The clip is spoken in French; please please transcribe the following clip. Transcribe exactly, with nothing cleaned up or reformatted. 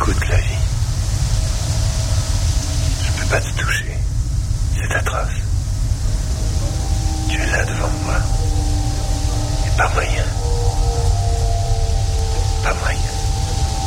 Écoute la vie. Je peux pas te toucher. C'est atroce. Tu es là devant moi. Et pas moyen. Pas moyen.